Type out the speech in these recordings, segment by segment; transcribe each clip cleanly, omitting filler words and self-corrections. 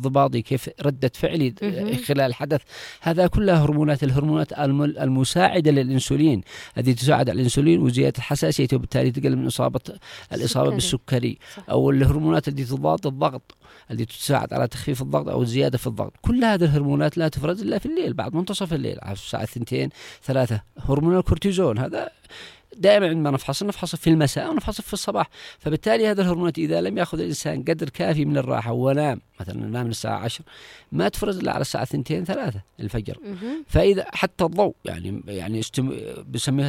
انضباطي، كيف ردة فعلي خلال الحدث. هذا كلها هرمونات المساعدة للإنسولين، التي تساعد على الإنسولين وزيادة حساسيته، وبالتالي تقلل من الإصابة بالسكري. أو الهرمونات التي تضاد الضغط، التي تساعد على تخفيف الضغط أو الزيادة في الضغط. كل هذه الهرمونات لا تفرز إلا في الليل بعد منتصف الليل على الساعة 2-3. هرمون الكورتيزون هذا دائما عندما نفحص في المساء ونفحص في الصباح. فبالتالي هذه الهرمونات إذا لم يأخذ الإنسان قدر كافي من الراحة ونام، مثلا نام الساعة 10، ما تفرز إلا على الساعة 2-3 الفجر. فإذا حتى الضوء يعني بسميها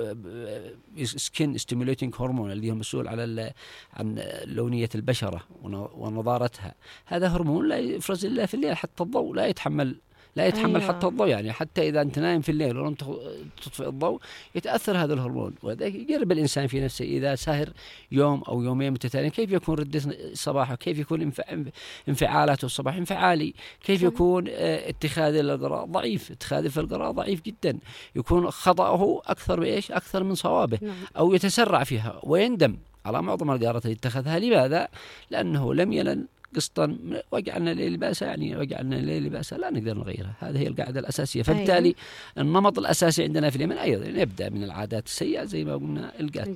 سكين ستيموليتنج هرمون، اللي هو مسؤول عن لونية البشرة ونضارتها. هذا هرمون لا يفرز إلا في الليل. حتى الضوء لا يتحمل حتى الضوء، يعني حتى إذا أنت نايم في الليل ولم تطفئ الضوء يتأثر هذا الهرمون. وذلك يجرب الإنسان في نفسه إذا ساهر يوم أو يومين متتاليين كيف يكون ردة صباحه، كيف يكون انفعالاته الصباح انفعالي، كيف يكون اتخاذ القراء ضعيف، اتخاذه في القراء ضعيف جدا، يكون خطأه أكثر من صوابه، أو يتسرع فيها ويندم على معظم القرارات اللي اتخذها. لماذا؟ لأنه لم يلن قسطا وجعلنا الليل لباسا، يعني وجعلنا الليل لباسا لا نقدر نغيرها. هذه هي القاعدة الأساسية. فبالتالي النمط الأساسي عندنا في اليمن أيضا يبدأ من العادات السيئة زي ما قلنا القات،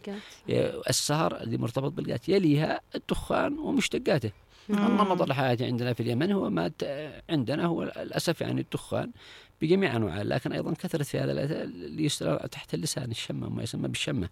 السهر اللي مرتبط بالقات، يليها الدخان ومشتقاته. النمط الحياتي عندنا في اليمن هو عندنا هو للأسف يعني الدخان بجميع أنواعه، لكن أيضا كثرت في هذا اللي يستر تحت اللسان، الشمة، ما يسمى بالشمة،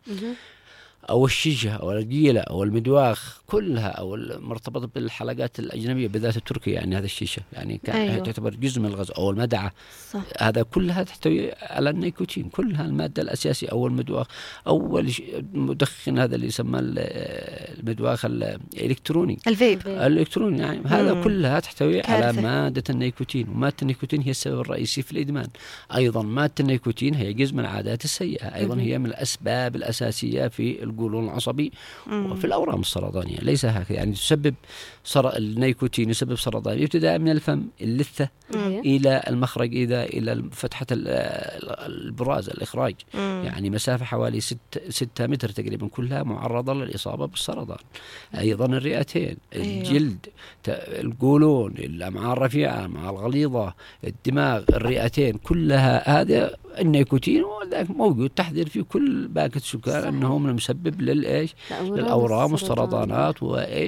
أو الشجة أو القيلة أو المدواخ، كلها أو المرتبطة بالحلقات الأجنبية بالذات التركية. يعني هذا الشيشة يعني تعتبر جزء من الغاز، أو المدعة. هذا كلها تحتوي على النيكوتين، كلها المادة الأساسية. أو المدواخ، أو المدخن هذا اللي يسمى المدواخ الإلكتروني، الإلكتروني يعني. هذا كلها تحتوي على مادة النيكوتين، ومادة النيكوتين هي السبب الرئيسي في الإدمان. أيضا مادة النيكوتين هي جزء من العادات السيئة، أيضا هي من الأسباب الأساسية في القولون العصبي وفي الأورام السرطانية. ليس هكذا يعني تسبب النيكوتين يسبب سرطان ابتداء من الفم، اللثة، إلى المخرج، إلى فتحة البراز، الإخراج. يعني مسافة حوالي 6 متر تقريبا، كلها معرضة للإصابة بالسرطان. أيضا الرئتين، الجلد، القولون، الأمعاء الرفيعة، الأمعاء الغليظة، الدماغ، الرئتين، كلها هذا النيكوتين موجود. تحذير في كل باكت سكر أنه من المسبب للأورام والسرطانات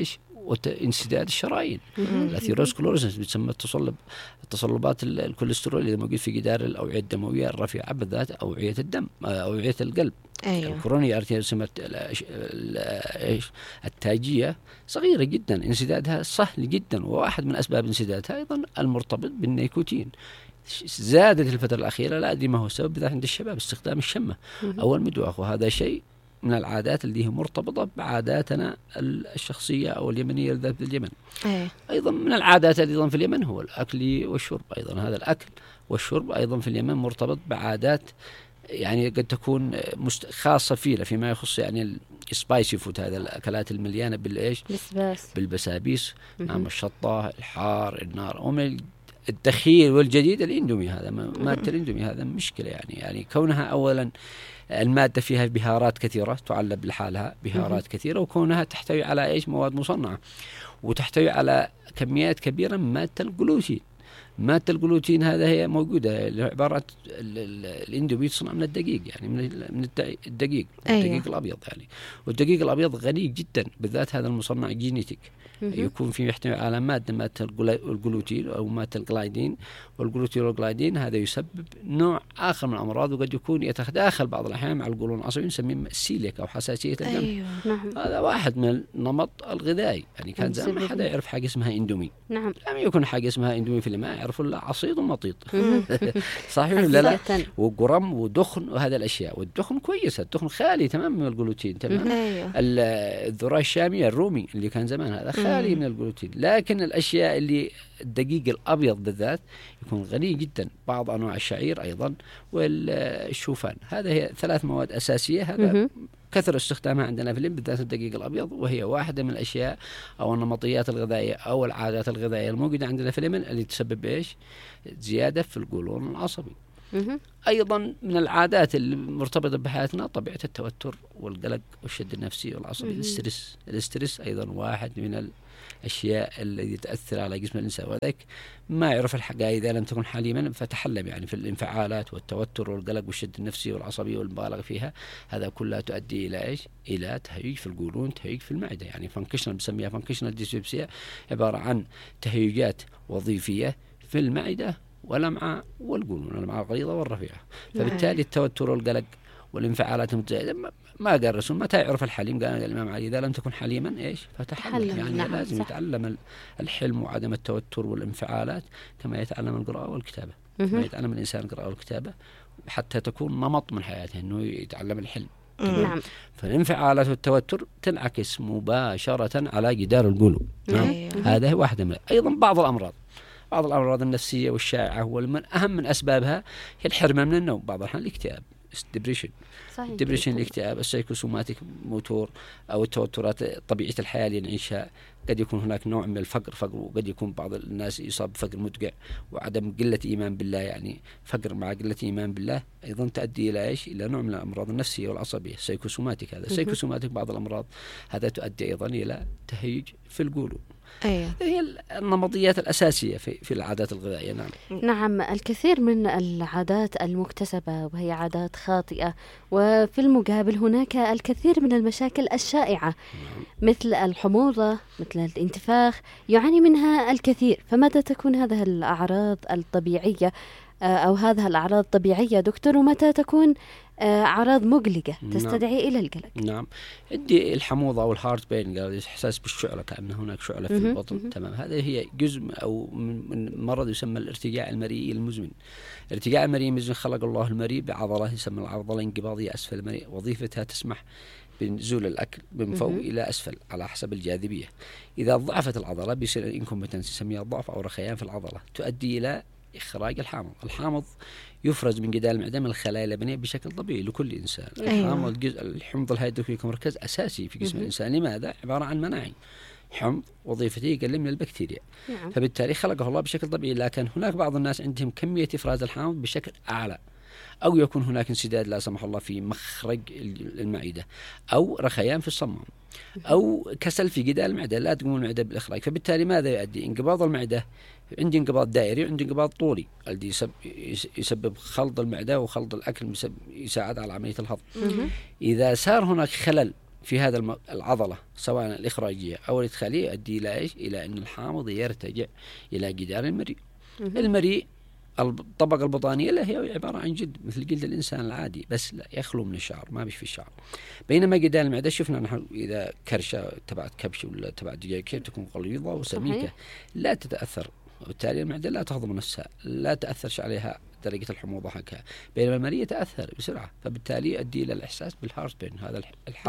وانسداد الشرايين. الأثيروسكلوروسيس بتسمى تصلبات الكوليسترول اللي موجود في جدار الأوعية الدموية الرفيعة، بالذات أوعية الدم، أوعية القلب. الكوروني ارتيريوس التاجية صغيرة جدا، انسدادها سهل جدا، وواحد من أسباب انسدادها أيضا المرتبط بالنيكوتين. زادت الفترة الأخيرة، لا أدري ما هو السبب، بالذات عند الشباب استخدام الشمة أو المدواخ، وهذا شيء من العادات اللي هي مرتبطة بعاداتنا الشخصية أو اليمنية لذات اليمن. أيضا من العادات أيضا في اليمن هو الأكل والشرب. أيضا هذا الأكل والشرب أيضا في اليمن مرتبط بعادات يعني قد تكون خاصة فيما يخص يعني السبايسي فود، هذا الأكلات المليانة بالبسابيس، نعم، الشطة، الحار، النار. ومن الدخيل والجديد الإندومي، هذا مادة الإندومي هذا مشكلة يعني كونها أولا المادة فيها بهارات كثيرة تعلب لحالها بهارات كثيرة، وكونها تحتوي على مواد مصنعة، وتحتوي على كميات كبيرة من مادة الجلوتين. مادة الجلوتين هذا هي موجودة عبارة الإندومي تصنع من الدقيق، يعني من الدقيق الأبيض يعني. والدقيق الأبيض غني جدا، بالذات هذا المصنع جينيتيك، يكون فيه يحتوي على مادة الجلوتين أو مادة الجلايدين. والجلوتين والجلايدين هذا يسبب نوع آخر من الأمراض، وقد يكون يتداخل بعض الأحيان مع القولون العصبي، نسميه السيليك أو حساسية الدم. هذا واحد من النمط الغذائي. يعني كان زمان ما حدا يعرف حاجة اسمها إندومي. لم يكن حاجة اسمها إندومي في ما يعرفوا إلا عصيد ومطيط. صحيح ولا لا؟ وقرم ودخن وهذا الأشياء. والدخن كويس، الدخن خالي تمام من الجلوتين تمام. الذرة الشامية الرومي اللي كان زمان هذا خالي من الجلوتين. لكن الأشياء اللي الدقيق الأبيض بالذات يكون غني جدا، بعض أنواع الشعير أيضا والشوفان. هذا هي 3 مواد أساسية، هذا كثر استخدامها عندنا في اليمن، بالذات الدقيق الأبيض، وهي واحدة من الأشياء أو النمطيات الغذائية أو العادات الغذائية الموجودة عندنا في اليمن اللي تسبب زيادة في القولون العصبي. أيضا من العادات المرتبطة بحياتنا طبيعة التوتر والقلق والشد النفسي والعصبي. الاسترس أيضا واحد من أشياء التي تأثر على جسم الإنسان، وذلك ما يعرف الحقائق إذا لم تكن حليما فتحلم يعني في الانفعالات والتوتر والقلق والشد النفسي والعصبية والمبالغة فيها. هذا كلها تؤدي إلى إيش؟ إلى تهيج في القولون، تهيج في المعدة. يعني فانكشنال بسميها فانكشنال ديسبيبسيا، عبارة عن تهيجات وظيفية في المعدة والأمعاء والقولون، الأمعاء الغليظة والرفيعة. فبالتالي التوتر والقلق والانفعالات المتزايدة ما قال الرسول متى يعرف الحليم؟ قال الإمام علي إذا لم تكن حليما إيش فتحلم. يعني نعم لازم صح. يتعلم الحلم وعدم التوتر والانفعالات كما يتعلم القراءة والكتابة. كما يتعلم الإنسان القراءة والكتابة حتى تكون نمط من حياته أنه يتعلم الحلم. نعم. فالانفعالات والتوتر تنعكس مباشرة على جدار القلوب. نعم. هذا واحدة من أيضا بعض الأمراض النفسية والشائعة ومن أهم من أسبابها هي الحرمان من النوم. بعض الأحيان الاكتئاب، الدبريشن، الاكتئاب، السايكوسوماتيك موتور أو التوترات طبيعة الحياة اللي نعيشها. قد يكون هناك نوع من الفقر، وقد يكون بعض الناس يصاب بفقر مدقع وعدم قلة إيمان بالله، يعني فقر مع قلة إيمان بالله أيضا تؤدي إلى إيش؟ إلى نوع من الأمراض النفسية والعصبية، السايكوسوماتيك. هذا السايكوسوماتيك بعض الأمراض هذا تؤدي أيضا إلى تهيج في القولون. هي النمطيات الأساسية في العادات الغذائية. نعم. الكثير من العادات المكتسبة وهي عادات خاطئة، وفي المقابل هناك الكثير من المشاكل الشائعة مثل الحموضة، مثل الانتفاخ، يعاني منها الكثير. فمتى تكون هذه الأعراض الطبيعية أو هذه الأعراض طبيعية دكتور، ومتى تكون أعراض مقلقة تستدعي إلى القلق؟ نعم. عندي الحموضة أو الهارت بين، قال إحساس بالشعلة، كأن هناك شعلة في البطن. تمام. هذه هي جزء أو من مرض يسمى الارتجاع المريء المزمن. الارتجاع المريء المزمن خلق الله المريء بعضلة يسمى العضلة الانقباضية أسفل المريء، وظيفتها تسمح بنزول الأكل من فوق إلى أسفل على حسب الجاذبية. إذا ضعفت العضلة بيصير انكمبتنس، يسميها ضعف أو رخيان في العضلة، تؤدي إلى إخراج الحامض يفرز من جدار المعدة من الخلايا اللبنية بشكل طبيعي لكل إنسان. الحمض الهيدروكلوريك مركز أساسي في جسم الإنسان. لماذا؟ عبارة عن مناعي. حمض وظيفته يقلل من البكتيريا. فبالتالي خلقه الله بشكل طبيعي، لكن هناك بعض الناس عندهم كمية إفراز الحامض بشكل أعلى، أو يكون هناك انسداد لا سمح الله في مخرج المعدة، أو رخيان في الصمام، أو كسل في جدار المعدة لا تقوم المعدة بالإخراج. فبالتالي ماذا يؤدي؟ انقباض المعدة، عندي انقباض دائري وعندي انقباض طولي، الذي يسبب خلط المعدة وخلط الأكل، يساعد على عملية الهضم. إذا صار هناك خلل في هذا العضلة سواء الإخراجية أو الإدخالية يؤدي إلى إيش؟ إلى أن الحامض يرتجع إلى جدار المريء. المريء الطبقة البطانية لا هي عبارة عن جلد مثل جلد الإنسان العادي، بس لا يخلو من الشعر، ما بيش في الشعر. بينما جدار المعدة شفنا نحن إذا كرشة تبعت كبش ولا تبعت دجاج كيف تكون قليظة وسميكة، لا تتأثر، وبالتالي المعدة لا تهضم نفسها، لا تأثرش عليها درجة الحموضة حقها. بينما المريء تأثر بسرعة، فبالتالي يؤدي إلى الإحساس بالهارت بين، هذا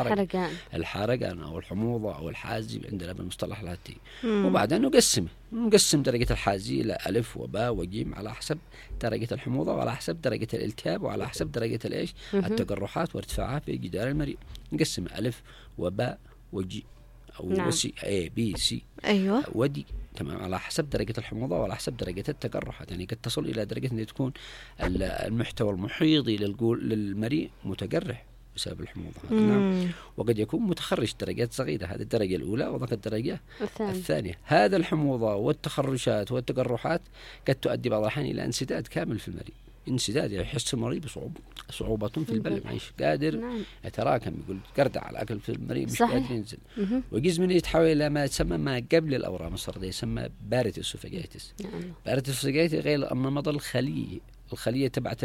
الحرقان أو الحموضة أو الحازي عندنا بالمصطلح اللاتي. وبعدين نقسم درجة الحازي إلى ألف وباء وجيم على حسب درجة الحموضة وعلى حسب درجة الالتهاب وعلى حسب درجة الإيش التقرحات وارتفاعها في جدار المريء. نقسم ألف وباء وجيم أو سي A B C ودي، تمام، على حسب درجة الحموضة وعلى حسب درجة التقرحات. يعني قد تصل إلى درجة أن تكون المحتوى المحيطي للمريء متقرح بسبب الحموضة. نعم. وقد يكون متخرج درجات صغيرة، هذه الدرجة الأولى وذاك الدرجة الثانية. هذا الحموضة والتخرجات والتقرحات قد تؤدي بعض الأحيان إلى انسداد كامل في المريء. انسداد يحس المريض صعوبة في البلع، مش قادر يتراكم، يقول قردع على الأكل في المريض، مش قادر ينزل. وجزء منه يتحول إلى ما يسمى ما قبل الأورام السرطانية، يسمى باريت اسوفاجيتس. باريت اسوفاجيتس غير النمط الخلية تبعت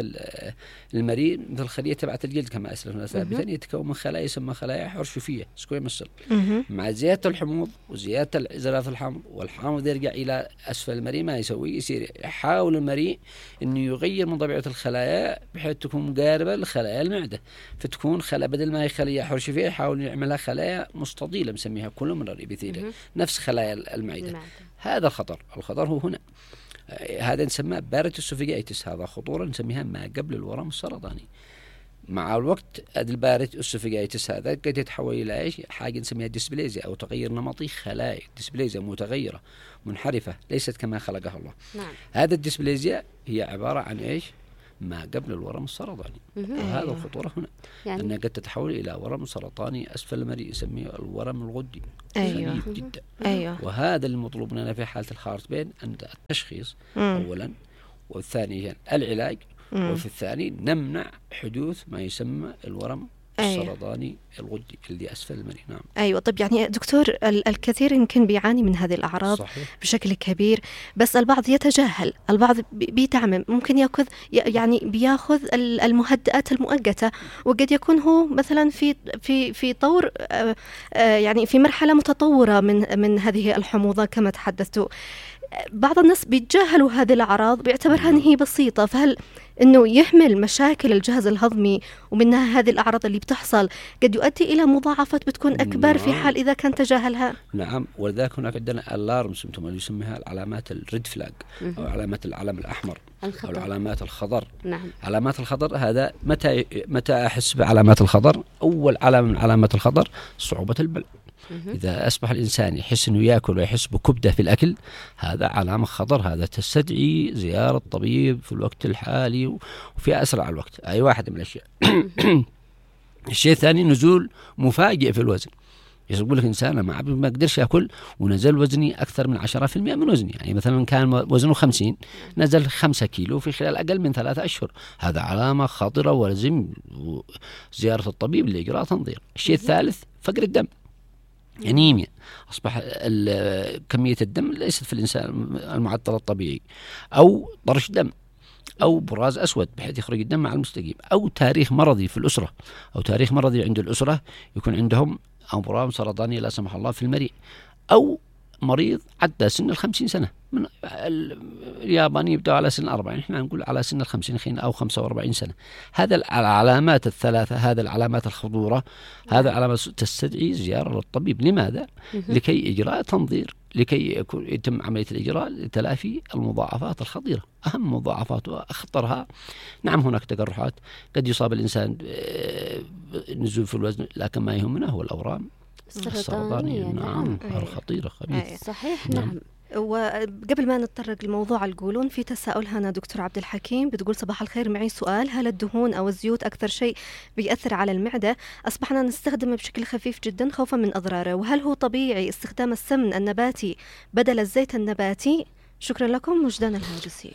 المريء مثل الخلية تبعت الجلد كما أسلفنا سابقا، يتكون من خلايا يسمى خلايا حرشفية سكويموس سيل. مع زيادة الحموض وزيادة إزالة الحامض والحامض يرجع إلى أسفل المريء، ما يسوي؟ يصير يحاول المريء إنه يغير من طبيعة الخلايا بحيث تكون مقاربة لخلايا المعدة، فتكون بدل ما هي خلية حرشفية يحاول يعملها خلايا مستطيلة نسميها كولومنر إبيثيليا، نفس خلايا المعدة. هذا الخطر هو هنا. هذا نسمى باريت اسوفاجيتس، هذا خطورة نسميها ما قبل الورم السرطاني. مع الوقت الباريت اسوفاجيتس هذا قد يتحول إلى إيش؟ حاجة نسميها ديسبليزيا أو تغير نمطي خلايا، ديسبليزيا متغيرة منحرفة ليست كما خلقها الله. هذا الديسبليزيا هي عبارة عن إيش؟ ما قبل الورم السرطاني. وهذا الخطورة هنا، يعني أنها قد تتحول إلى ورم سرطاني أسفل المريء يسميه الورم الغدي. أيوة. جدا. أيوة. وهذا المطلوب مننا في حالة الخارط بين أن التشخيص أولا، والثاني العلاج، وفي الثاني نمنع حدوث ما يسمى الورم السرطاني الغدي اللي أسفل المريء. نعم. أيوة. طب يعني دكتور، الكثير يمكن بيعاني من هذه الأعراض. صحيح. بشكل كبير، بس البعض يتجاهل، البعض بيتعمم، ممكن بياخذ المهدئات المؤقتة، وقد يكون هو مثلا في طور يعني في مرحلة متطورة من هذه الحموضة كما تحدثتوا. بعض الناس بيتجاهلوا هذه الأعراض، بيعتبرها أنها بسيطة، فهل أنه يحمل مشاكل الجهاز الهضمي ومنها هذه الأعراض اللي بتحصل قد يؤدي إلى مضاعفات بتكون أكبر في حال إذا كان تجاهلها؟ نعم. ولذلك هناك عندنا الارم سيمتوم اللي يسميها العلامات الريد فلاج أو علامات العلم الأحمر أو العلامات الخضر. نعم. علامات الخضر هذا متى أحس بعلامات الخضر؟ أول علامة من علامات الخضر صعوبة البلع. إذا أصبح الإنسان يحس أنه يأكل ويحس بكبدة في الأكل، هذا علامة خطر، هذا تستدعي زيارة طبيب في الوقت الحالي وفي أسرع الوقت. أي واحد من الأشياء. الشيء الثاني نزول مفاجئ في الوزن. يقول لك إنسان ما أقدرش يأكل ونزل وزني أكثر من 10% من وزني، يعني مثلا كان وزنه 50 نزل 5 كيلو في خلال أقل من 3 أشهر. هذا علامة خطرة ولازم زيارة الطبيب لإجراء تنظير. الشيء الثالث فقر الدم، أنيميا. أصبح كمية الدم ليست في الإنسان المعدل الطبيعي، أو طرش دم، أو براز أسود بحيث يخرج الدم مع المستقيم، أو تاريخ مرضي في الأسرة، أو تاريخ مرضي عند الأسرة يكون عندهم أمراض سرطانية لا سمح الله في المريء، أو مريض عدى سن 50 سنة. من الياباني يبدأ على سن 40، إحنا نقول على سن 50 أو 45 سنة. هذا العلامات الثلاثة، هذا العلامات الخطورة، هذا علامات تستدعي زيارة للطبيب. لماذا؟ لكي إجراء تنظير، لكي يتم عملية الإجراء لتلافي المضاعفات الخطيرة. أهم مضاعفات وأخطرها، نعم هناك تقرحات، قد يصاب الإنسان نزول في الوزن، لكن ما يهمنا هو الأورام السرطانية. نعم. خطيرة خبيثة. صحيح. نعم. وقبل ما نتطرق لموضوع القولون، في تساؤل هنا دكتور عبد الحكيم بتقول: صباح الخير، معي سؤال، هل الدهون أو الزيوت أكثر شيء بيأثر على المعدة؟ أصبحنا نستخدمه بشكل خفيف جدا خوفا من أضراره، وهل هو طبيعي استخدام السمن النباتي بدل الزيت النباتي؟ شكرا لكم، وجدان الهاجسي.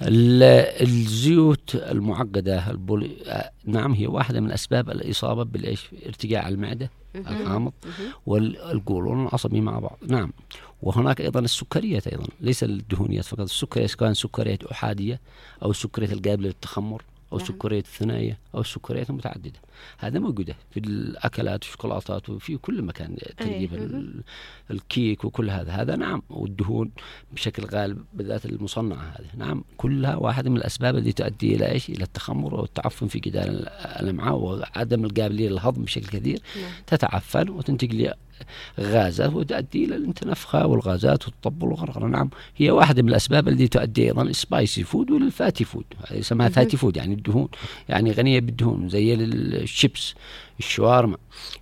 الزيوت المعقدة نعم هي واحدة من أسباب الإصابة بالإيش؟ ارتجاع المعدة، الحامض والقولون العصبي مع بعض. نعم. وهناك أيضا السكريات، أيضا ليس الدهونيات فقط، السكريات سواء سكريات أحادية أو السكريات القابلة للتخمر أو السكريات الثنائية أو السكريات المتعددة. هذا موجودة في الأكلات والشوكولاتات وفي كل مكان تقريبا، الكيك وكل هذا نعم. والدهون بشكل غالب بالذات المصنعة هذه، نعم كلها واحدة من الأسباب التي تؤدي إلى إيش؟ إلى التخمر والتعفن في جدار الأمعاء وعدم القابلية للهضم بشكل كثير. تتعفن وتنتج غازات وتؤدي إلى الانتفاخ والغازات والطب والغرغرة. نعم هي واحدة من الأسباب التي تؤدي أيضا السبايسي فود والفاتي فود، يسمى فاتي فود يعني الدهون، يعني غنية بالدهون، زي الشيبس، الشوارما،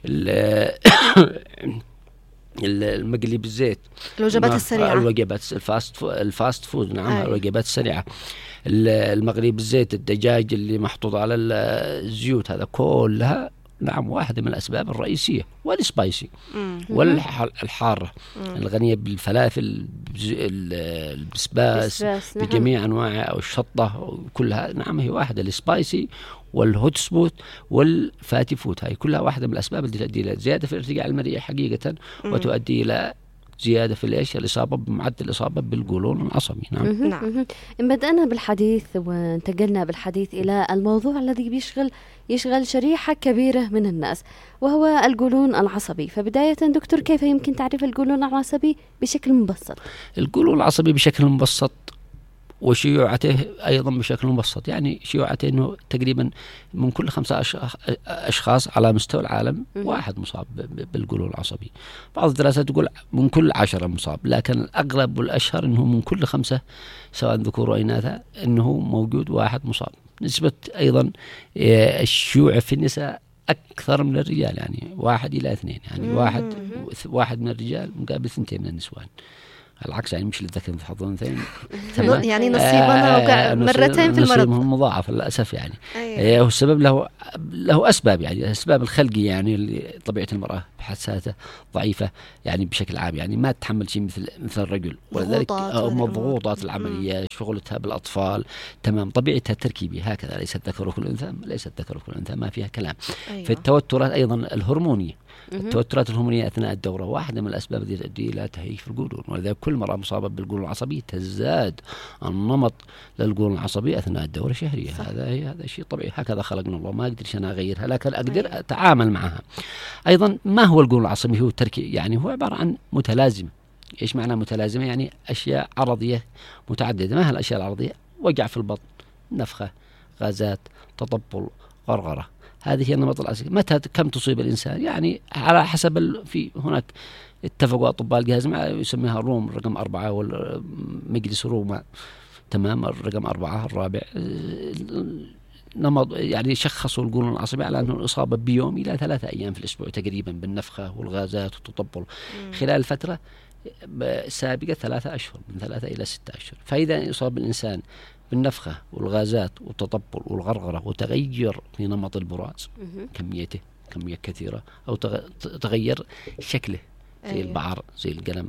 المقلي بالزيت، الوجبات السريعة، الوجبات الفاست فود. نعم الوجبات السريعة، المقلي بالزيت، الدجاج اللي محطوط على الزيوت، هذا كلها نعم واحدة من الأسباب الرئيسية. والسبايسي والحارة الغنية بالفلافل، البسباس بجميع أنواعه أو الشطة وكلها، نعم هي واحدة. السبايسي والهوت سبوت والفاتي فود، هاي كلها واحدة من الأسباب التي تؤدي إلى زيادة في الارتجاع المريء حقيقة، وتؤدي إلى زيادة في الإيش؟ الإصابة بمعدل الإصابة بالقولون العصبي. نعم. نعم. بدأنا بالحديث وانتقلنا بالحديث إلى الموضوع الذي يشغل شريحة كبيرة من الناس، وهو القولون العصبي. فبداية دكتور، كيف يمكن تعريف القولون العصبي بشكل مبسط؟ القولون العصبي بشكل مبسط وشيوعته أيضا بشكل مبسط، يعني شيوعته أنه تقريبا من كل 5 أشخاص على مستوى العالم واحد مصاب بالقولون العصبي. بعض الدراسات تقول من كل 10 مصاب، لكن الأغلب والأشهر أنه من كل 5 سواء ذكور أو إناث أنه موجود واحد مصاب. نسبة أيضا الشيوع في النساء أكثر من الرجال، يعني 1 إلى 2، يعني واحد من الرجال مقابل 2 من النسوان. العكس يعني مش للذكر مثل حظ الأنثيين. يعني نصيبنا وقع مرتين في المرض، نصيبهم مضاعف للأسف يعني. أيوة. والسبب له أسباب، يعني أسباب الخلقي، يعني اللي طبيعة المرأة حساسة ضعيفة يعني بشكل عام، يعني ما تتحمل شيء مثل الرجل، ولذلك مضغوطات العملية، شغلتها بالأطفال، تمام، طبيعتها التركيبية هكذا، ليس الذكر كل أنثى، ليس الذكر كل أنثى، ما فيها كلام. أيوة. في التوترات أيضا الهرمونية، التوترات الهرمونية أثناء الدورة واحدة من الأسباب التي تؤدي إلى تهيج في القولون، ولذلك كل مرأة مصابة بالقولون العصبي تزداد النمط للقولون العصبي أثناء الدورة الشهرية. هذا شيء طبيعي، هكذا خلقنا الله، ما أقدرش أنا أغيرها، لكن أقدر أتعامل معها. أيضا ما هو القولون العصبي؟ هو تركيب، يعني هو عبارة عن متلازمة. إيش معنى متلازمة؟ يعني أشياء عرضية متعددة. ما هي الأشياء العرضية؟ وجع في البطن، نفخة، غازات، تطبل، غرغرة. هذه هي النمط الأساسي. متى كم تصيب الإنسان؟ يعني على حسب في هناك اتفقوا أطباء الجهاز يسميها الروم رقم 4 والمجلس روما، تمام، الرقم 4 الرابع، نمط يعني شخصوا القولون العصبي على أنه الإصابة بيوم إلى 3 أيام في الأسبوع تقريبا بالنفخة والغازات والتطبل خلال الفترة سابقة 3 أشهر، من 3 إلى 6 أشهر. فإذا يصاب الإنسان بالنفخة والغازات والتطبل والغرغرة وتغير في نمط البراز، كميته كمية كثيرة، أو تغير شكله زي البعر، زي القلم،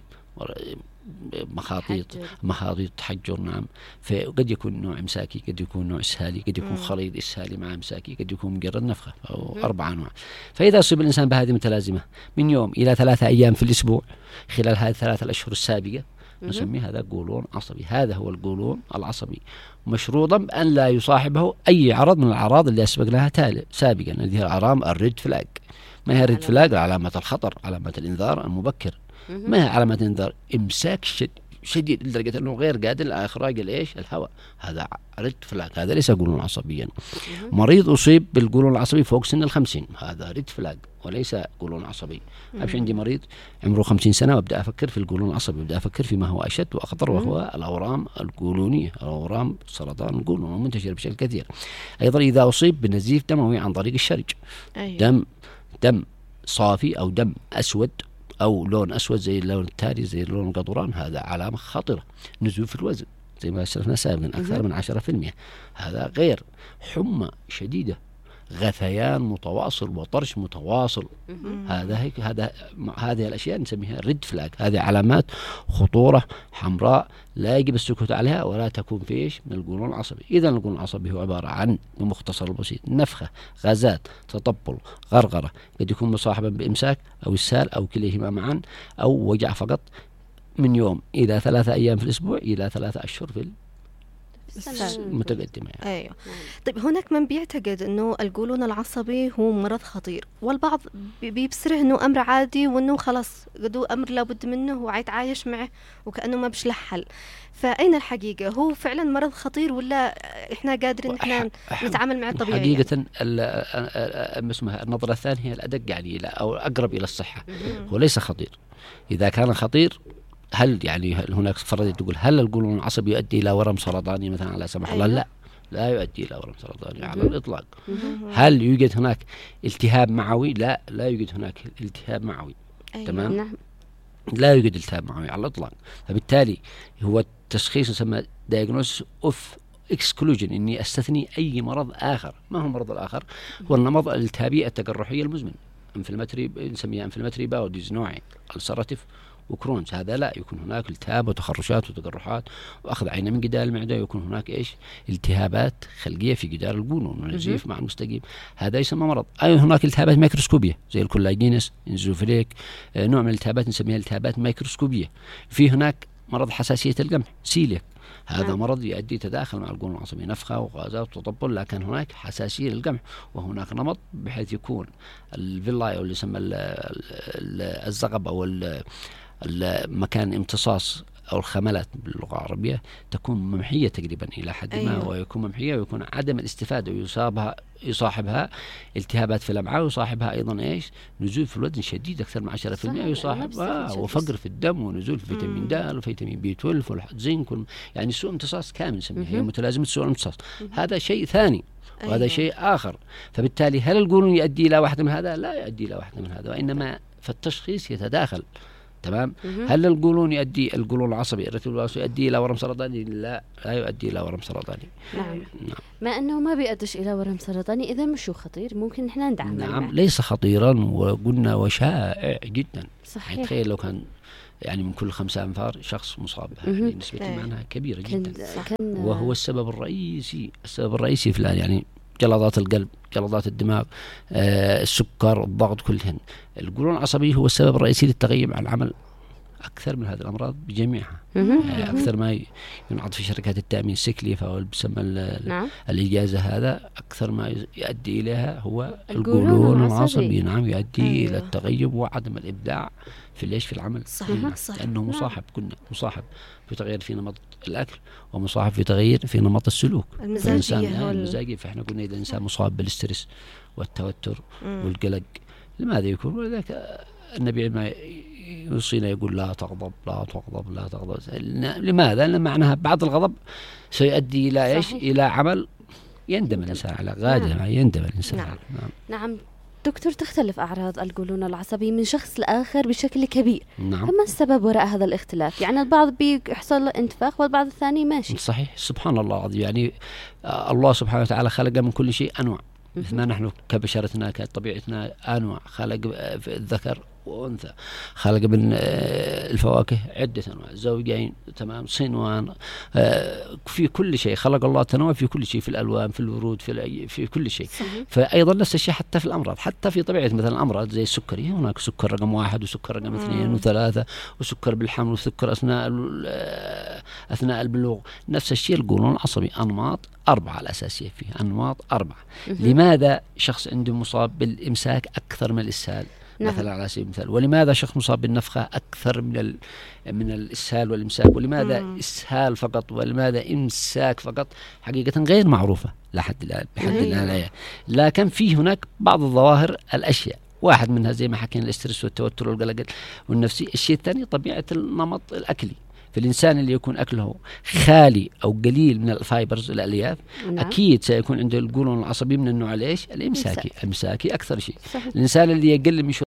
مخاطيط تحجر، نعم. فقد يكون نوع إمساكي، قد يكون نوع إسهالي، قد يكون خليط إسهالي مع إمساكي، قد يكون مجرد نفخة، أو 4 أنواع. فإذا أصيب الإنسان بهذه المتلازمة من يوم إلى 3 أيام في الأسبوع خلال هذه 3 الأشهر السابقة، نسميه هذا قولون عصبي. هذا هو القولون العصبي، مشروطا بأن لا يصاحبه أي عرض من الأعراض اللي أسبقناها سابقا، اللي هي العلامة الريد فلاج. ما هي الريد فلاج؟ علامة الخطر، علامة الإنذار المبكر. ما هي علامة الإنذار؟ إمساك شديد لدرجة أنه غير قادر على إخراج الهواء، هذا ريد فلاج، هذا ليس قولون عصبيا. مريض أصيب بالقولون العصبي فوق سن 50، هذا ريد فلاج وليس قولون عصبي. أمشي عندي مريض عمره 50 سنة وأبدأ أفكر في القولون العصبي، وأبدأ أفكر فيما هو أشد وأخطر، وهو الأورام القولونية، الأورام سرطان القولون منتشر بشكل كثير. أيضا إذا أصيب بنزيف دموي عن طريق الشرج، دم صافي أو دم أسود أو لون أسود زي اللون التالي، زي لون القطران، هذا علامة خطرة. نزول في الوزن زي ما أسلفنا سابقا أكثر من 10%، هذا غير. حمى شديدة، غثيان متواصل وطرش متواصل، هذه الأشياء نسميها ريد فلاج. هذه علامات خطورة حمراء لا يجب السكوت عليها ولا تكون فيش من القولون العصبي. إذا القولون العصبي هو عبارة عن بمختصر البسيط نفخة، غازات، تطبل، غرغرة، قد يكون مصاحبا بإمساك أو إسهال أو كليهما معا، أو وجع فقط، من يوم إلى 3 أيام في الأسبوع إلى 3 أشهر في متقدمة يعني. أيوة. طيب هناك من بيعتقد أنه القولون العصبي هو مرض خطير، والبعض بيبصره أنه أمر عادي، وأنه خلاص قدو أمر لابد منه وعيتعايش معه وكأنه ما بش له حل. فأين الحقيقة؟ هو فعلا مرض خطير ولا إحنا قادرين إحنا نتعامل معه طبيعي؟ حقيقة يعني النظرة الثانية هي الأدق يعني أو أقرب إلى الصحة. هو ليس خطير. إذا كان خطير هل يعني هناك فرضية تقول هل القولون العصبي يؤدي إلى ورم سرطاني مثلا على سمح الله؟ لا يؤدي إلى ورم سرطاني على الإطلاق. هل يوجد هناك التهاب معوي؟ لا يوجد هناك التهاب معوي. تمام؟ لا يوجد التهاب معوي على الإطلاق. فبالتالي هو التشخيص يسمى diagnosis of exclusion، إني أستثني أي مرض آخر. ما هو المرض الآخر؟ هو النمط الالتهابي التقرحي المزمن، انفلاماتوري، نسميها انفلاماتوري باول ديز نوعين، السرطيف وكرونز. هذا لا، يكون هناك التهاب وتخرشات وتقرحات واخذ عينه من جدار المعده، يكون هناك التهابات خلقيه في جدار القولون ونزيف مع المستقيم، هذا يسمى مرض. هناك التهابات ميكروسكوبيه زي الكولاجينس، انزوفيليك، نوع من الالتهابات نسميها التهابات ميكروسكوبيه. في هناك مرض حساسيه القمح، سيليك، هذا مرض يؤدي تداخل مع القولون العصبي، نفخه وغازات وتطبل، لكن هناك حساسيه للقمح، وهناك نمط بحيث يكون الفيلاي او اللي يسمى الزغب او المكان امتصاص أو الخملات باللغة العربية تكون ممحية تقريبا إلى حد ما، ويكون ممحية ويكون عدم الاستفادة، ويصاحبها التهابات في الأمعاء، ويصاحبها أيضا نزول في الوزن شديد أكثر من 10%، يصاحبها وفقر في الدم، ونزول في فيتامين د وفيتامين بي 12 والزنك، يعني سوء امتصاص كامل نسميه، هي متلازمة سوء الامتصاص. هذا شيء ثاني وهذا شيء آخر. فبالتالي هل القولون يؤدي إلى واحدة من هذا؟ لا يؤدي إلى واحدة من هذا، وإنما فالتشخيص يتداخل تمام. هل القولون العصبي الريتيكولوس يؤدي إلى ورم سرطاني؟ لا يؤدي إلى ورم سرطاني. نعم. ما أنه ما بيؤديش إلى ورم سرطاني، إذا مش خطير، ممكن إحنا ندعم. نعم، ليس خطيرا، وقلنا وشائع جدا. صحيح. تخيل لو كان يعني من كل 5 أنفار شخص مصاب، يعني نسبة معناها كبيرة جدا، وهو السبب الرئيسي في الآن، يعني جلطات القلب، جلطات الدماغ، السكر، الضغط، كلهن. القولون العصبي هو السبب الرئيسي للتغيب عن العمل أكثر من هذه الأمراض بجميعها. أكثر ما ينعرض في شركات التأمين سكليف أو بسمى الإجازة، هذا أكثر ما يؤدي إليها هو القولون العصبي. نعم، يؤدي إلى التغيب وعدم الإبداع في العمل. صحيح. لأنه مصاحب في تغيير في نمط الأكل، ومصاحب في تغيير في نمط السلوك المزاجي. فإحنا قلنا إذا الإنسان مصاب بالسترس والتوتر والقلق، لماذا يكون؟ ولذلك النبي ما يوصينا يقول لا تغضب. لماذا؟ لأن معناها بعد الغضب سيؤدي إلى إيش؟ إلى عمل يندم الإنسان على غاده. يندم الإنسان. نعم. دكتور، تختلف أعراض القولون العصبي من شخص لآخر بشكل كبير. نعم. فما السبب وراء هذا الاختلاف؟ يعني البعض بيحصل له انتفاخ والبعض الثاني ماشي. صحيح. سبحان الله العظيم. يعني الله سبحانه وتعالى خلق من كل شيء أنواع، مثل ما نحن كبشرتنا كطبيعتنا أنواع. خلق في الذكر وأنثى، خلق من الفواكه عدة أنواع، زوجين، تمام، صنوان، في كل شيء خلق الله تنوع في كل شيء، في الألوان، في الورود، في كل شيء. فأيضا نفس الشيء حتى في الأمراض، حتى في طبيعة مثلا الأمراض زي السكري، هناك سكر رقم 1 وسكر رقم 2 و3، وسكر بالحمل، وسكر أثناء البلوغ. نفس الشيء القولون العصبي، أنماط 4 الأساسية فيه، أنماط 4. لماذا شخص عنده مصاب بالإمساك أكثر من الإسهال مثلا على سبيل المثال؟ ولماذا شخص مصاب بالنفخة أكثر من الإسهال والإمساك؟ ولماذا إسهال فقط ولماذا إمساك فقط؟ حقيقة غير معروفة لحد الآن. لكن في هناك بعض الظواهر الأشياء، واحد منها زي ما حكينا الاسترس والتوتر والقلق والنفسي. الشيء الثاني طبيعة النمط الأكلي. في الإنسان اللي يكون أكله خالي أو قليل من الفايبرز الألياف، أكيد سيكون عنده القولون العصبي من النوع الإمساكي أكثر شيء. الإنسان اللي يقل من